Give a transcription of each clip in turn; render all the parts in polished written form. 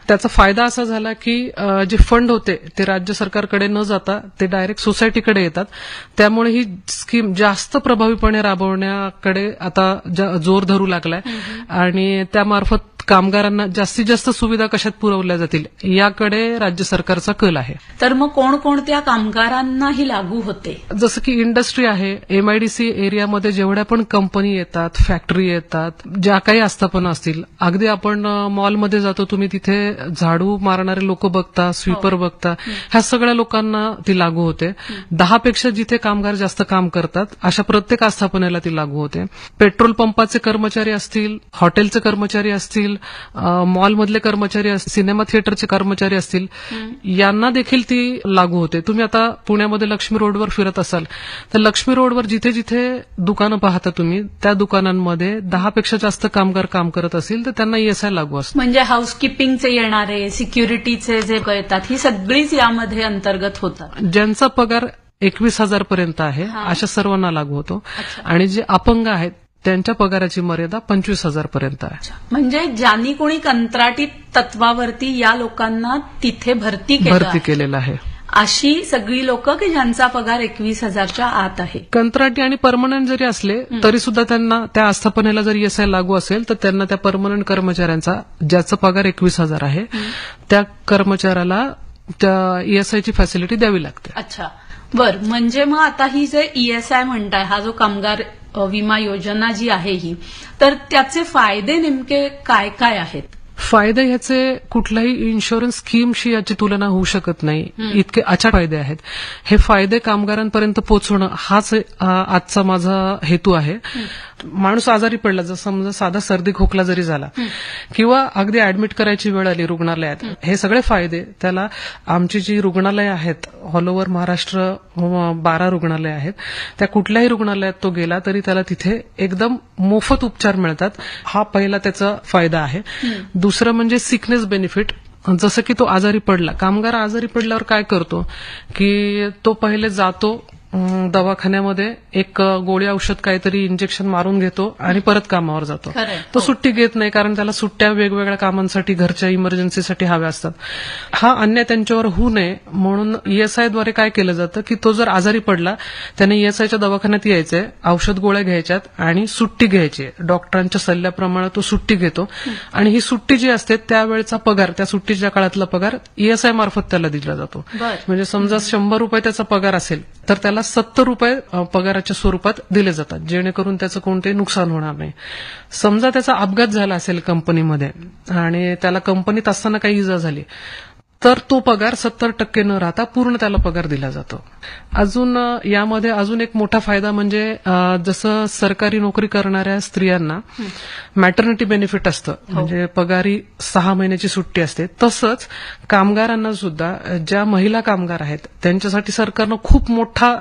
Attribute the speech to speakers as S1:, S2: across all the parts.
S1: त्याचा फायदा असा झाला की जे फंड होते ते राज्य सरकारकडे न जाता ते डायरेक्ट सोसायटीकडे येतात. त्यामुळे ही स्कीम जास्त प्रभावीपणे राबवण्याकडे आता जोर धरू लागलाय आणि त्यामार्फत कामगारांना जास्तीत जास्त सुविधा कशात पुरवल्या जातील याकडे राज्य सरकारचा कल आहे.
S2: तर मग कोणकोणत्या कामगारांना ही लागू होते?
S1: जसं की इंडस्ट्री आहे, एमआयडीसी एरियामध्ये जेवढ्या पण कंपनी येतात, फॅक्टरी येतात, ज्या काही आस्थापना असतील, अगदी आपण मॉलमध्ये जातो, तुम्ही तिथे झाडू मारणारे लोक बघता, स्वीपर बघता, ह्या सगळ्या लोकांना ती लागू होते. 10 पेक्षा जिथे कामगार जास्त काम करतात अशा प्रत्येक आस्थापनेला ती लागू होते. पेट्रोल पंपाचे कर्मचारी असतील, हॉटेलचे कर्मचारी असतील, मॉलमधले कर्मचारी असतील, सिनेमा थिएटरचे कर्मचारी असतील, यांना देखील ती लागू होते. तुम्ही आता पुण्यामध्ये लक्ष्मी रोडवर फिरत असाल तर लक्ष्मी रोडवर जिथे जिथे दुकानं पाहता तुम्ही, त्या दुकानांमध्ये 10 पेक्षा जास्त कामगार काम करत असतील तर त्यांना ईएसआय लागू असतो.
S2: म्हणजे हाऊसकीपिंगचे येणारे, सिक्युरिटीचे जे येतात, ही सगळीच यामध्ये अंतर्गत होतात.
S1: ज्यांचा पगार 21,000 पर्यंत आहे अशा सर्वांना लागू होतो आणि जे अपंग आहेत त्यांच्या पगाराची मर्यादा 25,000 पर्यंत आहे.
S2: म्हणजे ज्यांनी कोणी कंत्राटी तत्वावरती या लोकांना तिथे भरती
S1: केलेलं आहे
S2: अशी सगळी लोक की ज्यांचा पगार 21,000च्या आत आहे.
S1: कंत्राटी आणि परमनंट जरी असले तरी सुद्धा त्यांना त्या आस्थापनेला जर ईएसआय लागू असेल तर त्यांना त्या परमनंट कर्मचाऱ्यांचा ज्याचा पगार 21,000 आहे त्या कर्मचाऱ्याला त्या ईएसआयची फॅसिलिटी द्यावी लागते.
S2: अच्छा, बर. म्हणजे मग आता ही जे ईएसआय म्हणताय, हा जो कामगार विमा योजना जी आहे ही, तर त्याचे फायदे नेमके काय काय आहेत?
S1: फायदे ह्याचे कुठल्याही इन्शुरन्स स्कीमशी याची तुलना होऊ शकत नाही, इतके अचाट फायदे आहेत. हे फायदे कामगारांपर्यंत पोहोचवणं हाच आजचा माझा हेतू आहे. माणूस आजारी पडला, जर समजा साधा सर्दी खोकला जरी झाला किंवा अगदी ऍडमिट करायची वेळ आली रुग्णालयात, हे सगळे फायदे त्याला आमची जी रुग्णालय आहेत ऑल ओव्हर महाराष्ट्र 12 रुग्णालय आहेत, त्या कुठल्याही रुग्णालयात तो गेला तरी त्याला तिथे एकदम मोफत उपचार मिळतात. हा पहिला त्याचा फायदा आहे. दुसरं म्हणजे सिकनेस बेनिफिट. जसं की तो आजारी पडला, कामगार आजारी पडल्यावर काय करतो की तो पहिले जातो दवाखान्यामध्ये, एक गोळी औषध काहीतरी इंजेक्शन मारून घेतो आणि परत कामावर जातो. तो सुट्टी घेत नाही, कारण त्याला सुट्ट्या वेगवेगळ्या कामांसाठी, घरच्या इमर्जन्सीसाठी हव्या असतात. हा अन्याय त्यांच्यावर होऊ नये म्हणून ईएसआयद्वारे काय केलं जातं की तो जर आजारी पडला त्याने ईएसआयच्या दवाखान्यात यायचंय, औषध गोळ्या घ्यायच्यात आणि सुट्टी घ्यायची. डॉक्टरांच्या सल्ल्याप्रमाणे तो सुट्टी घेतो आणि ही सुट्टी जी असते त्यावेळेचा पगार, त्या सुट्टीच्या काळातला पगार ईएसआय मार्फत त्याला दिला जातो. म्हणजे समजा 100 रुपये त्याचा पगार असेल तर त्याला 70 रुपये पगाराच्या स्वरूपात दिले जातात, जेणेकरून त्याचं कोणतेही नुकसान होणार नाही. समजा त्याचा अपघात झाला असेल कंपनीमध्ये आणि त्याला कंपनीत असताना काही इजा झाली तर तो पगार 70% न राहता पूर्ण त्याला पगार दिला जातो. अजून यामध्ये अजून एक मोठा फायदा म्हणजे जसं सरकारी नोकरी करणाऱ्या स्त्रियांना मॅटर्निटी बेनिफिट असतं, म्हणजे पगारी 6 महिन्याची सुट्टी असते, तसंच कामगारांना सुद्धा ज्या महिला कामगार आहेत त्यांच्यासाठी सरकारनं खूप मोठा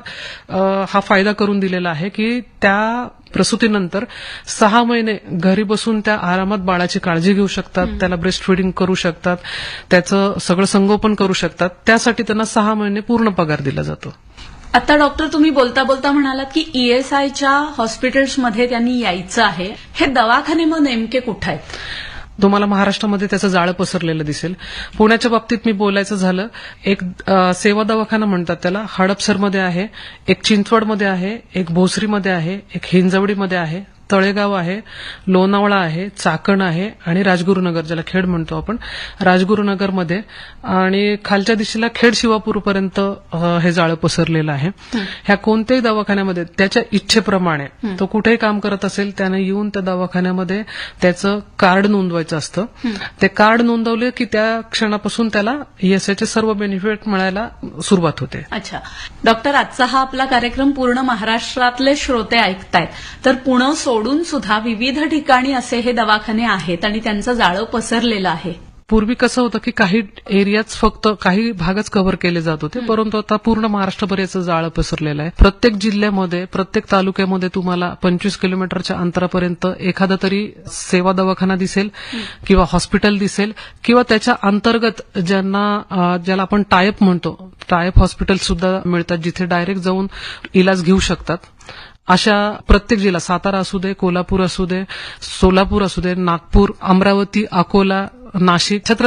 S1: हा फायदा करून दिलेला आहे की त्या प्रसूतीनंतर 6 महिने घरी बसून त्या आरामात बाळाची काळजी घेऊ शकतात, त्याला ब्रेस्ट फिडिंग करू शकतात, त्याचं सगळं संगोपन करू शकतात. त्यासाठी त्यांना 6 महिने पूर्ण पगार दिला जातो.
S2: आता डॉक्टर, तुम्ही बोलता बोलता म्हणालात की ईएसआयच्या हॉस्पिटल्समध्ये त्यांनी यायचं आहे. हे दवाखाने मग नेमके कुठे आहेत?
S1: तुम्हाला महाराष्ट्रामध्ये त्याचं जाळं पसरलेलं दिसेल. पुण्याच्या बाबतीत मी बोलायचं झालं, एक सेवा दवाखाना म्हणतात त्याला, हडपसरमध्ये आहे, एक चिंचवडमध्ये आहे, एक भोसरीमध्ये आहे, एक हिंजवडीमध्ये आहे, तळेगाव आहे, लोणावळा आहे, चाकण आहे आणि राजगुरुनगर, ज्याला खेड म्हणतो आपण, राजगुरुनगरमध्ये आणि खालच्या दिशेला खेड शिवापूरपर्यंत हे जाळं पसरलेलं आहे. ह्या कोणत्याही दवाखान्यामध्ये त्याच्या इच्छेप्रमाणे तो कुठेही काम करत असेल त्याने येऊन त्या दवाखान्यामध्ये त्याचं कार्ड नोंदवायचं असतं. ते कार्ड नोंदवले की त्या क्षणापासून त्याला ईएसआयचे सर्व बेनिफिट मिळायला सुरुवात होते.
S2: अच्छा डॉक्टर, आजचा हा आपला कार्यक्रम पूर्ण महाराष्ट्रातले श्रोते ऐकतायत, तर पुणे सोडून सुद्धा विविध ठिकाणी असे हे दवाखाने आहेत आणि त्यांचं जाळं पसरलेलं आहे.
S1: पूर्वी कसं होतं की काही एरियाच फक्त काही भागच कव्हर केले जात होते, परंतु आता पूर्ण महाराष्ट्रभर याचं जाळं पसरलेलं आहे. प्रत्येक जिल्ह्यामध्ये, प्रत्येक तालुक्यामध्ये तुम्हाला 25 किलोमीटरच्या अंतरापर्यंत एखादा तरी सेवा दवाखाना दिसेल किंवा हॉस्पिटल दिसेल किंवा त्याच्या अंतर्गत ज्याला आपण टायअप म्हणतो, टायअप हॉस्पिटल सुद्धा मिळतात, जिथे डायरेक्ट जाऊन इलाज घेऊ शकतात. अशा प्रत्येक जिल्हा, सातारा असू दे, कोल्हापूर असू दे, सोलापूर असू दे, नागपूर, अमरावती, अकोला, नाशिक,